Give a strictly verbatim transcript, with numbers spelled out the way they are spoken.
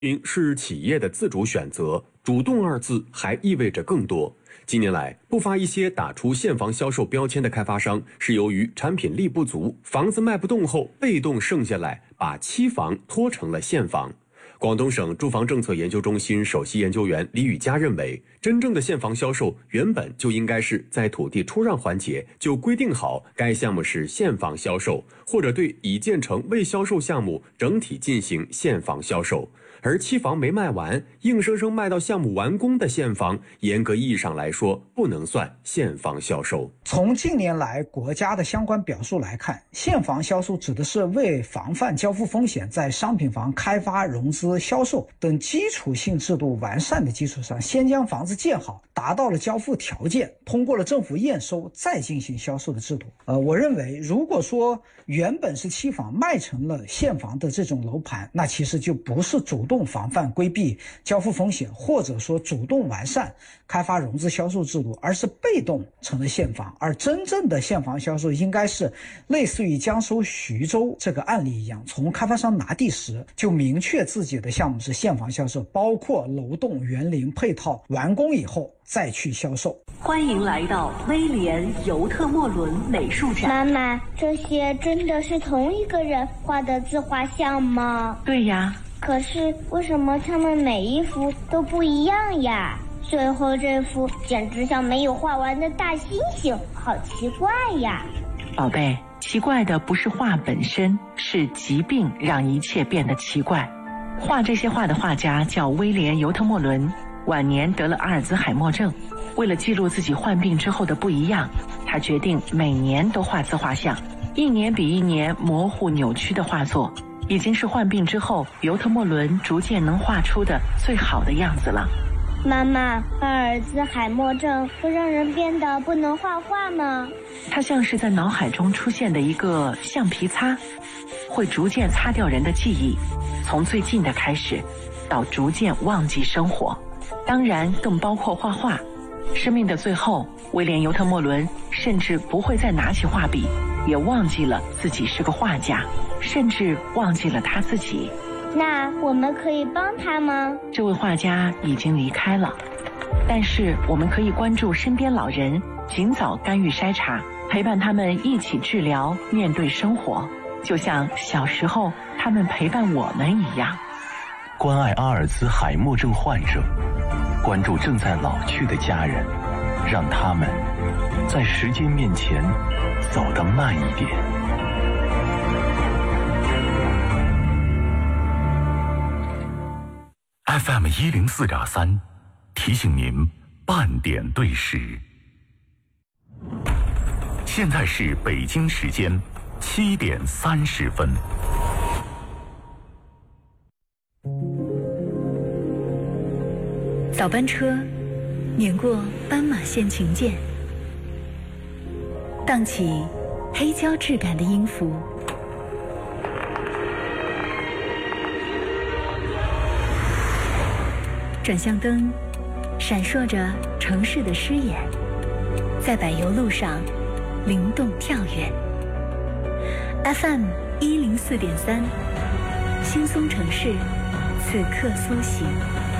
是企业的自主选择，主动二字还意味着更多。近年来，不乏一些打出现房销售标签的开发商，是由于产品力不足，房子卖不动后，被动剩下来，把期房拖成了现房。广东省住房政策研究中心首席研究员李宇佳认为，真正的现房销售原本就应该是在土地出让环节就规定好该项目是现房销售，或者对已建成未销售项目整体进行现房销售。而期房没卖完，硬生生卖到项目完工的现房，严格意义上来说，不能算现房销售。 从近年来国家的相关表述来看，现房销售指的是为防范交付风险，在商品房开发、融资、销售等基础性制度完善的基础上，先将房子建好，达到了交付条件，通过了政府验收，再进行销售的制度。呃，我认为，如果说原本是期房卖成了现房的这种楼盘，那其实就不是主动防范规避交付风险，或者说主动完善开发融资销售制度，而是被动成了现房。而真正的现房销售应该是类似于江苏徐州这个案例一样，从开发商拿地时就明确自己的项目是现房销售，包括楼栋、园林配套完工以后再去销售。 欢迎来到威廉尤特莫伦美术展。 妈妈，这些真的是同一个人画的自画像吗？ 对呀。 可是为什么他们每一幅都不一样呀？最后这幅简直像没有画完的大猩猩，好奇怪呀！ 宝贝，奇怪的不是画本身，是疾病让一切变得奇怪。画这些画的画家叫威廉尤特莫伦，晚年得了阿尔兹海默症。为了记录自己患病之后的不一样，他决定每年都画自画像，一年比一年模糊扭曲的画作，已经是患病之后尤特莫伦逐渐能画出的最好的样子了。 妈妈，阿尔兹海默症会让人变得不能画画吗？ 它像是在脑海中出现的一个橡皮擦，会逐渐擦掉人的记忆，从最近的开始到逐渐忘记生活，当然更包括画画。生命的最后，威廉尤特莫伦甚至不会再拿起画笔，也忘记了自己是个画家，甚至忘记了他自己。 那我们可以帮他吗？ 这位画家已经离开了，但是我们可以关注身边老人，尽早干预筛查，陪伴他们一起治疗，面对生活，就像小时候他们陪伴我们一样。 关爱阿尔兹海默症患者，关注正在老去的家人，让他们在时间面前走得慢一点。F M 一零四点三，提醒您半点对时。现在是北京时间七点三十分。 早班车碾过斑马线琴键，荡起黑胶质感的音符。转向灯闪烁着城市的诗眼，在柏油路上灵动跳跃。 F M 一零四点三，轻松城市，此刻苏醒。